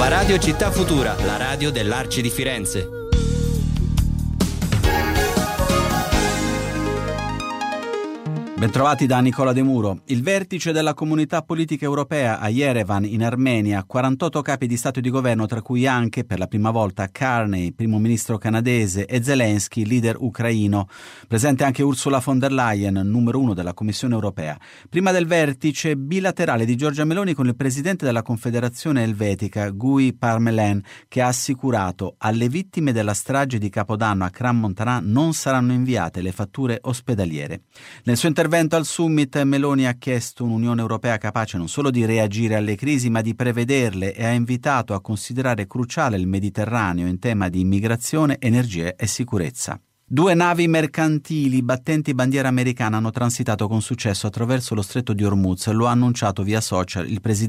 Radio Città Futura, la radio dell'Arci di Firenze. Bentrovati da Nicola De Muro. Il vertice della Comunità Politica Europea a Yerevan, in Armenia, 48 capi di Stato e di Governo, tra cui anche, per la prima volta, Carney, primo ministro canadese, e Zelensky, leader ucraino. Presente anche Ursula von der Leyen, numero 1 della Commissione Europea. Prima del vertice bilaterale di Giorgia Meloni con il presidente della Confederazione Elvetica, Guy Parmelin, che ha assicurato: alle vittime della strage di Capodanno a Crans-Montana non saranno inviate le fatture ospedaliere. Nel suo intervento al summit, Meloni ha chiesto un'Unione Europea capace non solo di reagire alle crisi, ma di prevederle, e ha invitato a considerare cruciale il Mediterraneo in tema di immigrazione, energia e sicurezza. 2 navi mercantili battenti bandiera americana hanno transitato con successo attraverso lo stretto di Hormuz. Lo ha annunciato via social il presidente